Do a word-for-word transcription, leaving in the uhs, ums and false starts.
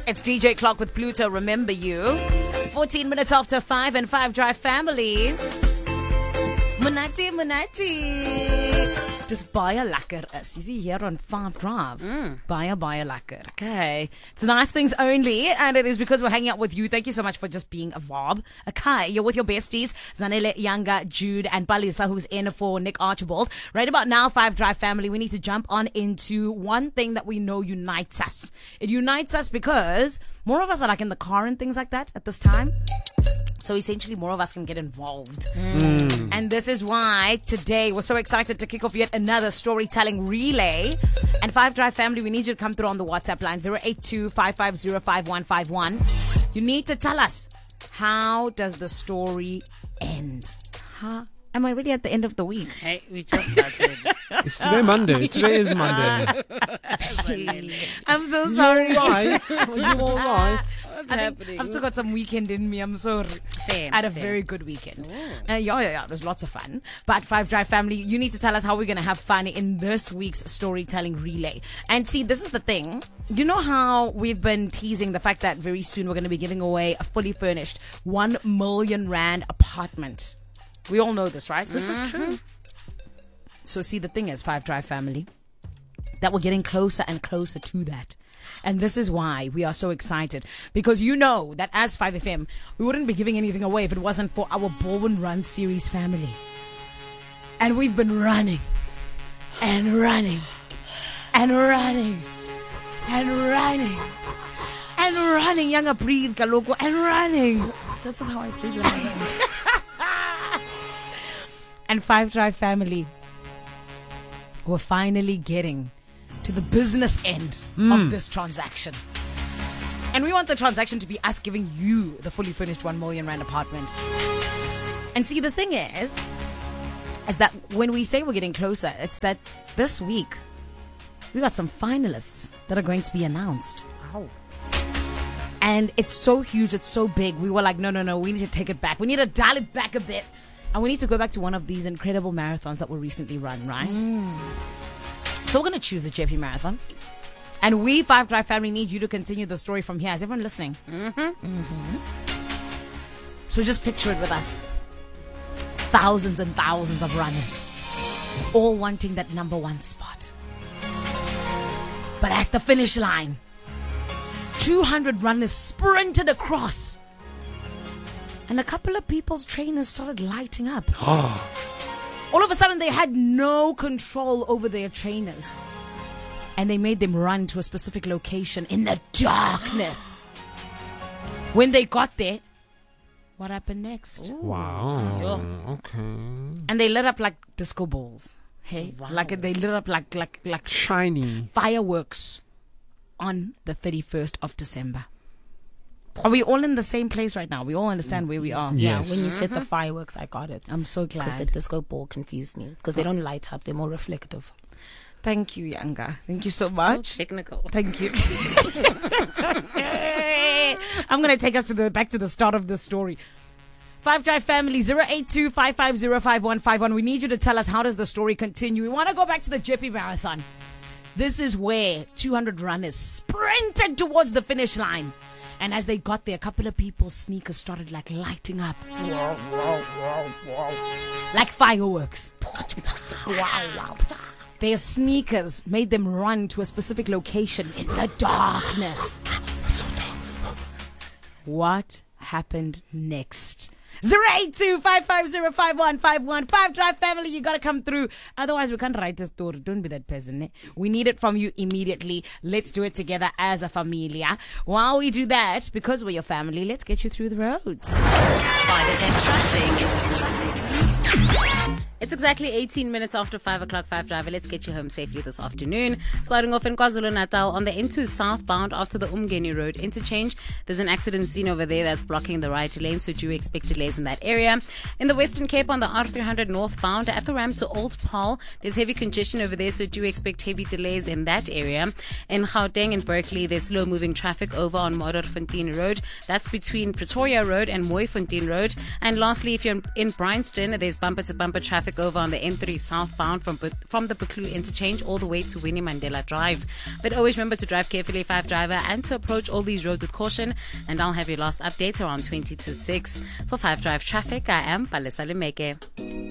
It's D J Clock with Pluto, Remember You. fourteen minutes after five and five Drive family. Munati, Munati. Just baie lekker is. You see here on five Drive. Mm. Baie, baie lekker. Okay. It's nice things only, and it is because we're hanging out with you. Thank you so much for just being a vibe. Okay. You're with your besties, Zanele, Yanga, Jude, and Balisa, who's in for Nick Archibald. Right about now, five Drive family, we need to jump on into one thing that we know unites us. It unites us because more of us are like in the car and things like that at this time. So essentially more of us can get involved. Mm. And this is why today we're so excited to kick off yet another storytelling relay. And five Drive family, we need you to come through on the WhatsApp line zero eight two, five five zero, five one five one. You need to tell us, how does the story end? Huh? Am I really at the end of the week? Hey, we just started. It's today Monday. Today is Monday. I'm so sorry. You all right? Are you all right? What's happening? I've still got some weekend in me. I'm sorry. Same, I had a same. very good weekend. Uh, yeah, yeah, yeah. It was lots of fun. But five Drive family, you need to tell us how we're going to have fun in this week's storytelling relay. And see, this is the thing. You know how we've been teasing the fact that very soon we're going to be giving away a fully furnished one million rand apartment. We all know this, right? This mm-hmm. is true. So see, the thing is, five Drive family, that we're getting closer and closer to that. And this is why we are so excited. Because you know that as five F M, we wouldn't be giving anything away if it wasn't for our Baldwin Run series family. And we've been running and running and running and running and running. Younger breathe, Kaloko, and running. This is how I breathe. And five Drive family, we're finally getting to the business end mm. of this transaction. And we want the transaction to be us giving you the fully furnished one million rand apartment. And see, the thing is, is that when we say we're getting closer, it's that this week, we got some finalists that are going to be announced. Wow. And it's so huge, it's so big. We were like, no, no, no, we need to take it back. We need to dial it back a bit. And we need to go back to one of these incredible marathons that were recently run, right? Mm. So we're going to choose the J P Marathon. And we, five Drive family, need you to continue the story from here. Is everyone listening? Mm-hmm. Mm-hmm. So just picture it with us. Thousands and thousands of runners, all wanting that number one spot. But at the finish line, two hundred runners sprinted across. And a couple of people's trainers started lighting up. All of a sudden, they had no control over their trainers. And they made them run to a specific location in the darkness. When they got there, what happened next? Ooh. Wow. Okay. And they lit up like disco balls. Hey? Wow. Like they lit up like, like, like shiny fireworks on the thirty-first of December. Are we all in the same place right now? We all understand where we are. Yes. Yeah, when you said the fireworks, I got it. I'm so glad. Because the disco ball confused me. Because they don't light up, they're more reflective. Thank you, Yanga. Thank you so much. So technical. Thank you. I'm going to take us to the back to the start of the story. five Drive family, zero eight two, five five zero, five one five one. We need you to tell us, how does the story continue? We want to go back to the J P Marathon. This is where two hundred runners sprinted towards the finish line. And as they got there, a couple of people's sneakers started like lighting up. Like fireworks. Their sneakers made them run to a specific location in the darkness. What happened next? zero eight two, five five zero, five one five one. five Drive family, you gotta come through. Otherwise, we can't write a story. Don't be that person. Eh? We need it from you immediately. Let's do it together as a familia. While we do that, because we're your family, let's get you through the roads. five F M traffic. Traffic. It's exactly eighteen minutes after five o'clock, five Driver. Let's get you home safely this afternoon. Starting off in KwaZulu-Natal on the N two southbound after the Umgeni Road interchange. There's an accident scene over there that's blocking the right lane, so do expect delays in that area. In the Western Cape on the R three hundred northbound at the ramp to Old Paul, there's heavy congestion over there, so do expect heavy delays in that area. In Gauteng and Berkeley, there's slow-moving traffic over on Modderfontein Road. That's between Pretoria Road and Mooifontein Road. And lastly, if you're in Bryanston, there's bumper-to-bumper traffic traffic over on the N three southbound from Bu- from the Buccleuch interchange all the way to Winnie Mandela Drive. But always remember to drive carefully, Five Driver, and to approach all these roads with caution. And I'll have your last update around twenty to six. For Five Drive Traffic, I am Palesa Lemeke.